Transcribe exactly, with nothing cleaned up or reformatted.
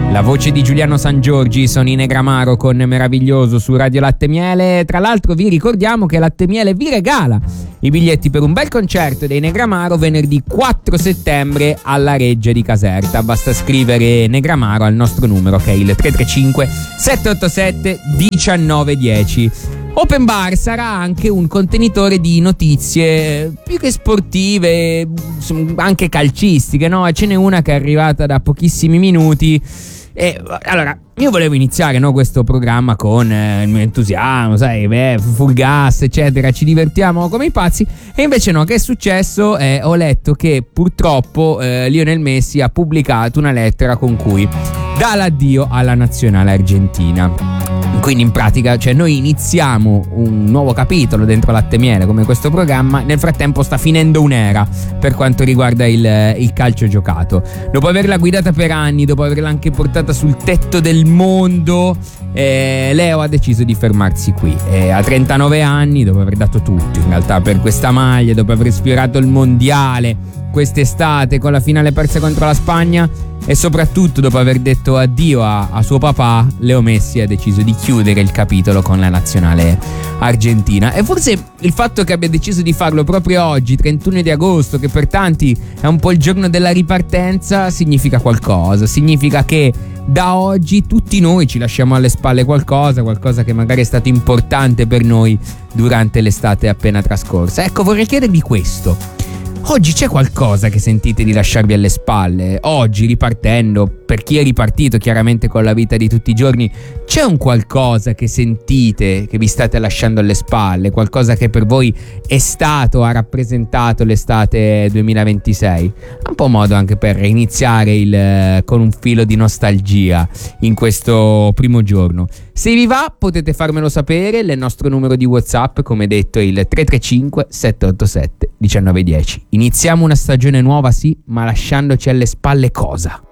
La voce di Giuliano Sangiorgi, sono in Negramaro con Meraviglioso su Radio Latte Miele. Tra l'altro vi ricordiamo che Latte Miele vi regala i biglietti per un bel concerto dei Negramaro venerdì quattro settembre alla Reggia di Caserta. Basta scrivere Negramaro al nostro numero, che è il tre tre cinque sette otto sette uno nove uno zero. Open Bar sarà anche un contenitore di notizie più che sportive, anche calcistiche, no? Ce n'è una che è arrivata da pochissimi minuti. E allora, io volevo iniziare, no, questo programma con eh, il mio entusiasmo, sai, beh, full gas, eccetera, ci divertiamo come i pazzi. E invece no, che è successo? Eh, ho letto che purtroppo eh, Lionel Messi ha pubblicato una lettera con cui dà l'addio alla nazionale argentina. Quindi in pratica, cioè, noi iniziamo un nuovo capitolo dentro Latte Miele come questo programma. Nel frattempo sta finendo un'era per quanto riguarda il, il calcio giocato. Dopo averla guidata per anni, dopo averla anche portata sul tetto del mondo, eh, Leo ha deciso di fermarsi qui. E a trentanove anni, dopo aver dato tutto in realtà per questa maglia, dopo aver sfiorato il mondiale quest'estate con la finale persa contro la Spagna, e soprattutto dopo aver detto addio a, a suo papà, Leo Messi ha deciso di chiudere il capitolo con la nazionale argentina. E forse il fatto che abbia deciso di farlo proprio oggi, trentuno di agosto, che per tanti è un po' il giorno della ripartenza, significa qualcosa. Significa che da oggi tutti noi ci lasciamo alle spalle qualcosa, qualcosa che magari è stato importante per noi durante l'estate appena trascorsa. Ecco, vorrei chiedervi questo. Oggi c'è qualcosa che sentite di lasciarvi alle spalle? Oggi, ripartendo, per chi è ripartito chiaramente con la vita di tutti i giorni, c'è un qualcosa che sentite che vi state lasciando alle spalle? Qualcosa che per voi è stato, ha rappresentato l'estate duemilaventisei? Un po' modo anche per iniziare il, con un filo di nostalgia in questo primo giorno. Se vi va potete farmelo sapere, il nostro numero di WhatsApp, come detto, è il tre tre cinque sette otto sette uno nove uno zero. Iniziamo una stagione nuova, sì, ma lasciandoci alle spalle cosa?